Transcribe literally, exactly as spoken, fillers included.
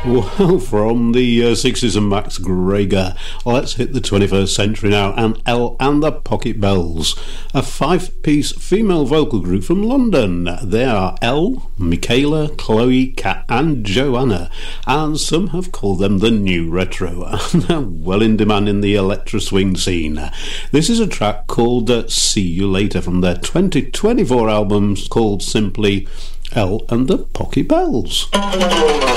Well, from the uh, sixties and Max Greger, let's hit the twenty-first century now, and Elle and the Pocket Bells, a five-piece female vocal group from London. They are Elle, Michaela, Chloe, Kat and Joanna, and some have called them the new retro, and they're well in demand in the electro swing scene. This is a track called uh, See You Later from their twenty twenty-four album called simply Elle and the Pocket Bells.